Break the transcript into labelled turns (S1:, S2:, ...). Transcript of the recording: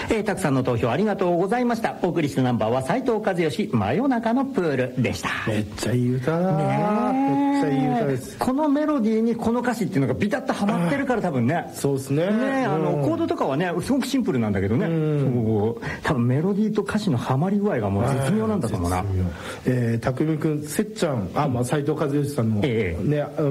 S1: たくさんの投票ありがとうございました。お送りしたナンバーは斉藤和義、真夜中のプールでした。
S2: めっちゃいい歌だね。めっちゃいい歌です。
S1: このメロディーにこの歌詞っていうのがビタッとハマってるから多分ね。
S2: そうですね。
S1: コードとかはねすごくシンプルなんだけどね、多分メロディーと歌詞のハマり具合がもう絶妙なんだと思うな。
S2: 匠くん、せっちゃん、斉藤和義さんのね